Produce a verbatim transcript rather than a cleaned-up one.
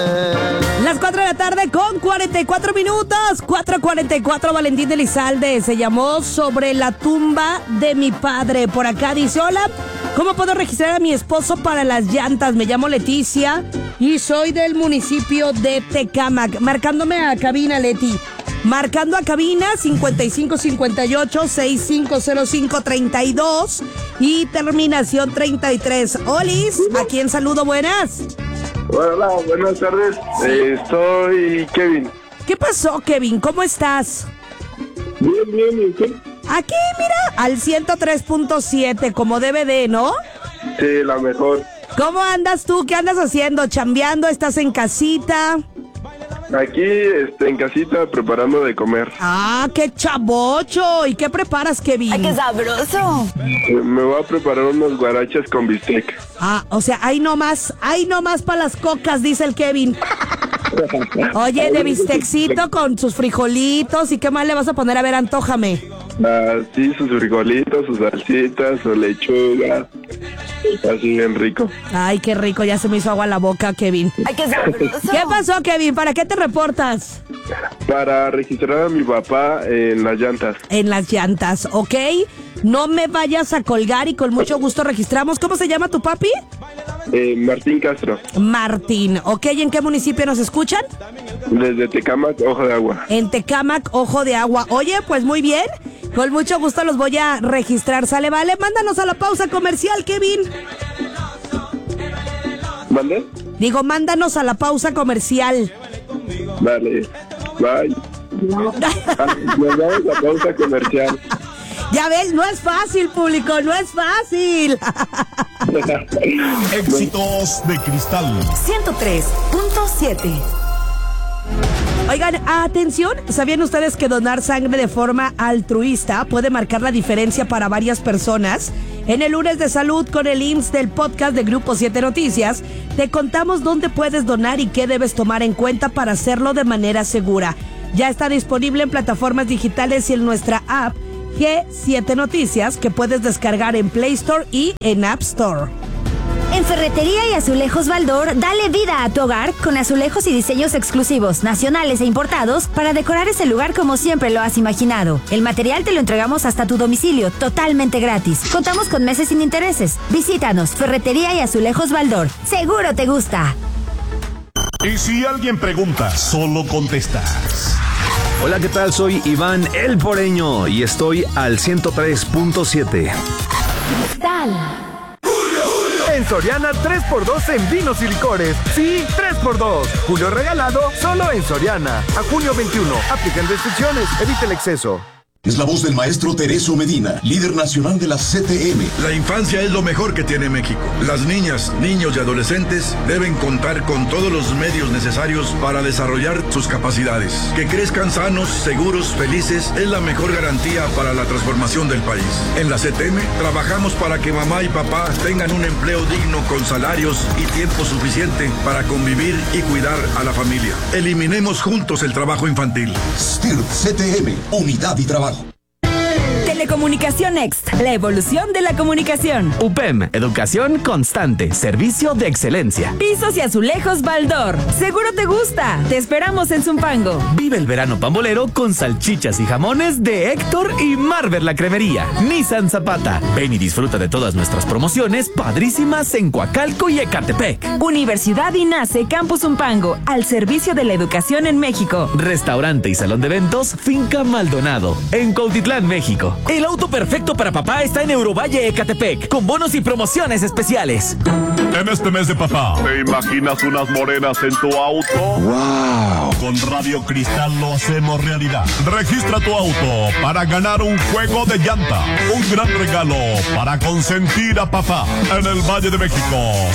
Las cuatro de la tarde con cuarenta y cuatro minutos. cuatro cuarenta y cuatro. Valentín de Elizalde se llamó Sobre la tumba de mi padre. Por acá dice: hola, ¿cómo puedo registrar a mi esposo para las llantas? Me llamo Leticia y soy del municipio de Tecámac. Marcándome a cabina, Leti. Marcando a cabina cincuenta y cinco cincuenta y ocho sesenta y cinco cero cinco treinta y dos y terminación treinta y tres. Olis, ¿a quién saludo? Buenas. Hola, buenas tardes. Eh, soy Kevin. ¿Qué pasó, Kevin? ¿Cómo estás? Bien, bien, ¿y usted? Aquí, mira, al ciento tres punto siete, como debe de, ¿no? Sí, la mejor. ¿Cómo andas tú? ¿Qué andas haciendo? ¿Chambeando? ¿Estás en casita? Aquí, este, en casita, preparando de comer. ¡Ah, qué chavocho! ¿Y qué preparas, Kevin? ¡Ay, qué sabroso! Eh, me voy a preparar unos guarachas con bistec. Ah, o sea, ahí nomás, ahí nomás para las cocas, dice el Kevin. Oye, de bistecito con sus frijolitos, ¿y qué más le vas a poner? A ver, antójame. Ah, sí, sus frijolitos, sus salsitas, su lechuga. Así bien rico. Ay, qué rico, ya se me hizo agua la boca, Kevin. ¡Ay, qué sabroso! ¿Qué pasó, Kevin? ¿Para qué te reportas? Para registrar a mi papá en las llantas. En las llantas, ¿ok? No me vayas a colgar y con mucho gusto registramos. ¿Cómo se llama tu papi? Eh, Martín Castro. Martín, ¿ok? ¿Y en qué municipio nos escuchan? Desde Tecámac, Ojo de Agua. En Tecámac, Ojo de Agua. Oye, pues muy bien. Con mucho gusto los voy a registrar. ¿Sale, vale? Mándanos a la pausa comercial, Kevin. ¿Vale? Digo, mándanos a la pausa comercial. Vale. Bye. Nos vamos a la pausa comercial. Ya ves, no es fácil, público, no es fácil. Éxitos de Cristal ciento tres punto siete. Oigan, atención, ¿sabían ustedes que donar sangre de forma altruista puede marcar la diferencia para varias personas? En el lunes de salud con el I M S S del podcast de Grupo siete Noticias, te contamos dónde puedes donar y qué debes tomar en cuenta para hacerlo de manera segura. Ya está disponible en plataformas digitales y en nuestra app G siete Noticias, que puedes descargar en Play Store y en App Store. En Ferretería y Azulejos Baldor, dale vida a tu hogar con azulejos y diseños exclusivos, nacionales e importados, para decorar ese lugar como siempre lo has imaginado. El material te lo entregamos hasta tu domicilio, totalmente gratis. Contamos con meses sin intereses. Visítanos, Ferretería y Azulejos Baldor. Seguro te gusta. Y si alguien pregunta, solo contestas. Hola, ¿qué tal? Soy Iván El Poreño y estoy al ciento tres punto siete. Cristal. En Soriana, tres por dos en vinos y licores. Sí, tres por dos. Julio regalado, solo en Soriana. A junio veintiuno. Aplican restricciones. Evite el exceso. Es la voz del maestro Tereso Medina, líder nacional de la C T M. La infancia es lo mejor que tiene México. Las niñas, niños y adolescentes deben contar con todos los medios necesarios para desarrollar sus capacidades. Que crezcan sanos, seguros, felices es la mejor garantía para la transformación del país. En la C T M trabajamos para que mamá y papá tengan un empleo digno con salarios y tiempo suficiente para convivir y cuidar a la familia. Eliminemos juntos el trabajo infantil. S T I R C T M, unidad y trabajo. Telecomunicación Next, la evolución de la comunicación. U P E M, educación constante, servicio de excelencia. Pisos y azulejos Baldor, seguro te gusta. Te esperamos en Zumpango. Vive el verano pambolero con salchichas y jamones de Héctor y Marver la Cremería. Nissan Zapata. Ven y disfruta de todas nuestras promociones padrísimas en Coacalco y Ecatepec. Universidad INACE Campus Zumpango, al servicio de la educación en México. Restaurante y salón de eventos Finca Maldonado, en Cuautitlán, México. El auto perfecto para papá está en Eurovalle Ecatepec, con bonos y promociones especiales. En este mes de papá, ¿te imaginas unas morenas en tu auto? ¡Wow! Con Radio Cristal lo hacemos realidad. Registra tu auto para ganar un juego de llanta. Un gran regalo para consentir a papá en el Valle de México.